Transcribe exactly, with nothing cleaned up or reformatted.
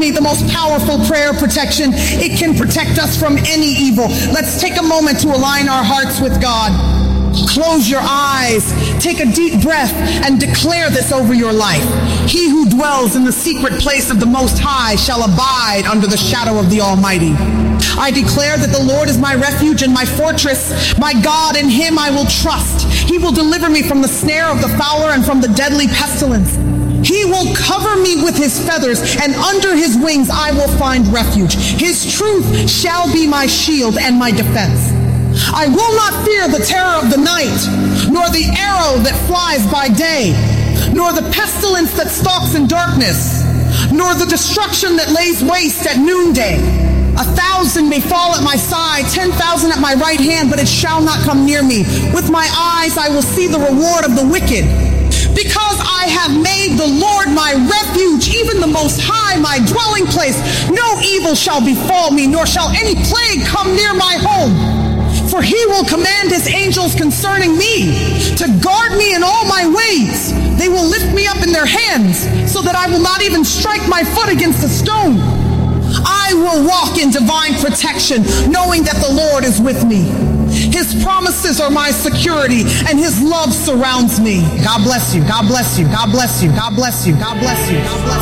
me the most powerful prayer protection. It can protect us from any evil. Let's take a moment to align our hearts with God. Close your eyes, take a deep breath, and declare this over your life. He who dwells in the secret place of the Most High shall abide under the shadow of the Almighty. I declare that the Lord is my refuge and my fortress, my God, in him I will trust. He will deliver me from the snare of the fowler and from the deadly pestilence. He will cover me with his feathers, and under his wings I will find refuge. His truth shall be my shield and my defense. I will not fear the terror of the night, nor the arrow that flies by day, nor the pestilence that stalks in darkness, nor the destruction that lays waste at noonday. A thousand may fall at my side, ten thousand at my right hand, but it shall not come near me. With my eyes I will see the reward of the wicked. Because I have made the Lord my refuge, even the Most High my dwelling place, no evil shall befall me, nor shall any plague come near my home. For he will command his angels concerning me to guard me in all my ways. They will lift me up in their hands so that I will not even strike my foot against a stone. I will walk in divine protection, knowing that the Lord is with me. His promises are my security, and his love surrounds me. God bless you. God bless you. God bless you. God bless you. God bless you. God bless you.